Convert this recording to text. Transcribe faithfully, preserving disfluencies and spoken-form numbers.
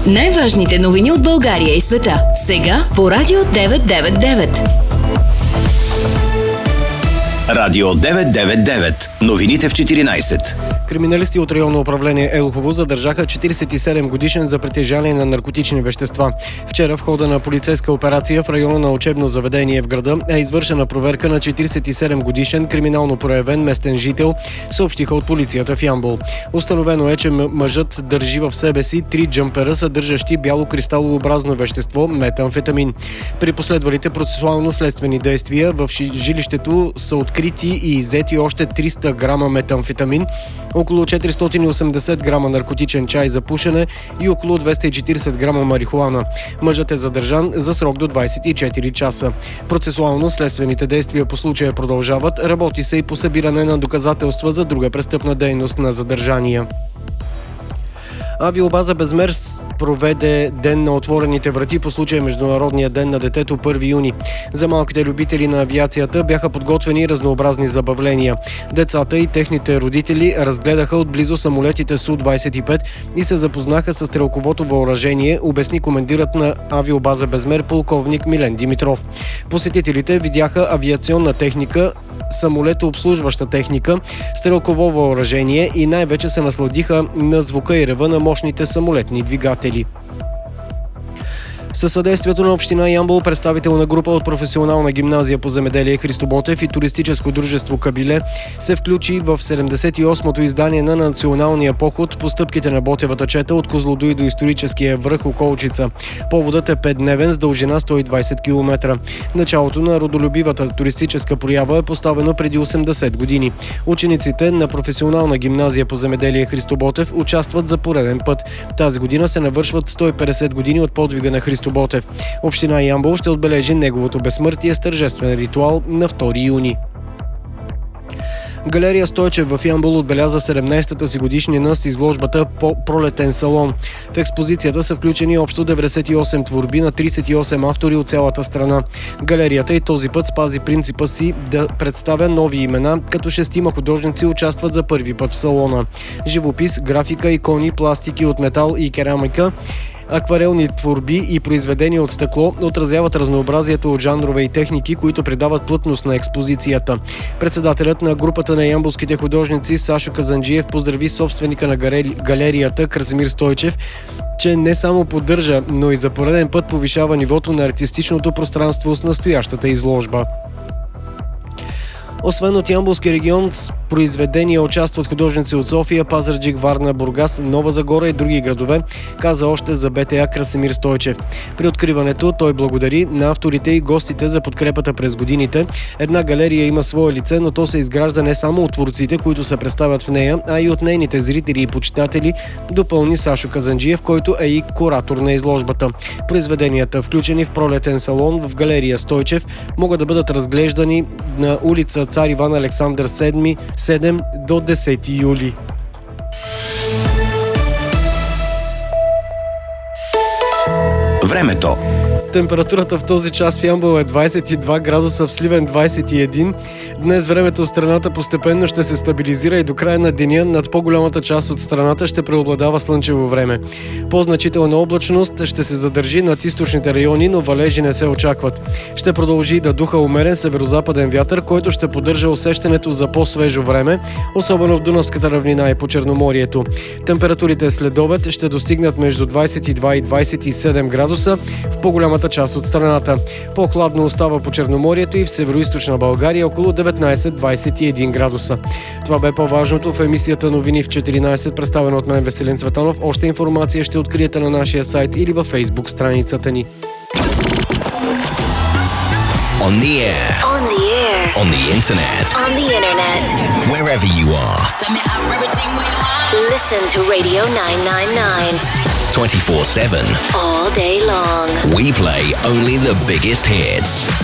Най-важните новини от България и света. Сега по Радио деветsto девет и девет. Радио деветsto девет и девет. Новините в четиринайсет. Криминалисти от районно управление Елхово задържаха четирийсет и седем годишен за притежание на наркотични вещества. Вчера в хода на полицейска операция в района на учебно заведение в града е извършена проверка на четирийсет и седем годишен криминално проявен местен жител, съобщиха от полицията в Ямбол. Установено е, че мъжът държи в себе си три джампера, съдържащи бяло кристалообразно вещество метамфетамин. При последвалите процесуално-следствени действия в жилището са открити и иззети още триста грама метамфетамин, около четиристотин и осемдесет грама наркотичен чай за пушене и около двеста и четирийсет грама марихуана. Мъжът е задържан за срок до двайсет и четири часа. Процесуално следствените действия по случая продължават. Работи се и по събиране на доказателства за друга престъпна дейност на задържания. Авиобаза Безмер проведе ден на отворените врати по случай Международния ден на детето първи юни. За малките любители на авиацията бяха подготвени разнообразни забавления. Децата и техните родители разгледаха отблизо самолетите Су двайсет и пет и се запознаха с стрелковото въоръжение, обясни командирът на Авиобаза Безмер полковник Милен Димитров. Посетителите видяха авиационна техника, самолетообслужваща техника, стрелково въоръжение и най-вече се насладиха на звука и рева на мощните самолетни двигатели. Със съдействието на община Ямбол, представител на група от професионална гимназия по земеделие Христо Ботев и туристическо дружество Кабиле се включи в седемдесет и осмото издание на националния поход по стъпките на Ботевата чета от Козлодуй до историческия връх Околчица. Поводът е петдневен с дължина сто и двайсет километра. Началото на родолюбивата туристическа проява е поставено преди осемдесет години. Учениците на професионална гимназия по земеделие Христо Ботев участват за пореден път. Тази година се навършват сто и петдесет години от подвига на Христо Ботев. Община Ямбол ще отбележи неговото безсмъртие с тържествен ритуал на втори юни. Галерия Стойчев в Ямбол отбеляза седемнайсетата си годишнина с изложбата по Пролетен салон. В експозицията са включени общо деветдесет и осем творби на трийсет и осем автори от цялата страна. Галерията и този път спази принципа си да представя нови имена, като шестима художници участват за първи път в салона. Живопис, графика, икони, пластики от метал и керамика, акварелни творби и произведения от стъкло отразяват разнообразието от жанрове и техники, които придават плътност на експозицията. Председателят на групата на ямболските художници Сашо Казанджиев поздрави собственика на галерията Красимир Стойчев, че не само поддържа, но и за пореден път повишава нивото на артистичното пространство с настоящата изложба. Освен от Ямболски регион, с произведения участват художници от София, Пазарджик, Варна, Бургас, Нова Загора и други градове, каза още за БТА Красимир Стойчев. При откриването той благодари на авторите и гостите за подкрепата през годините. Една галерия има свое лице, но то се изгражда не само от творците, които се представят в нея, а и от нейните зрители и почитатели, допълни Сашо Казанджиев, който е и куратор на изложбата. Произведенията, включени в Пролетен салон в галерия Стойчев, могат да бъдат разглеждани на улица Цар Иван Александър седми, седем до десети юли. Времето. Температурата в този час в Ямбол е двайсет и два градуса, в Сливен двайсет и един. Днес времето в страната постепенно ще се стабилизира и до края на деня над по-голямата част от страната ще преобладава слънчево време. По-значителна облачност ще се задържи над източните райони, но валежи не се очакват. Ще продължи да духа умерен северозападен вятър, който ще поддържа усещането за по-свежо време, особено в Дунавската равнина и по Черноморието. Температурите след обед ще достигнат между двайсет и два и двайсет и седем градуса в по-голямата част от страната. По-хладно остава по Черноморието и в североизточна България около деветнайсет до двайсет и един градуса. Това бе по-важното в емисията Новини в четиринайсет, представена от мен Веселин Цветанов. Още информация ще откриете на нашия сайт или във Фейсбук страницата ни. On the air. On the air. On the internet. On the internet. Wherever you are. Listen to Radio nine ninety-nine. twenty-four seven. All day long. We play only the biggest hits.